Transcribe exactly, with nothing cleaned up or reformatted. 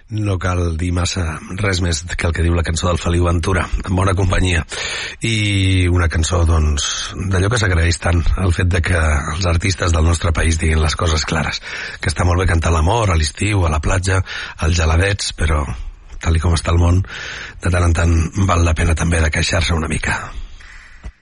No cal dir massa res més que el que diu la cançó del Feliu Ventura, En bona companyia. I una cançó, doncs, d'allò que s'agraeix tant, el fet de que els artistes del nostre país diguin les coses clares. Que està molt bé cantar l'amor, a l'estiu, a la platja, als geladets, però, tal i com està el món, de tant en tant val la pena també de queixar-se una mica.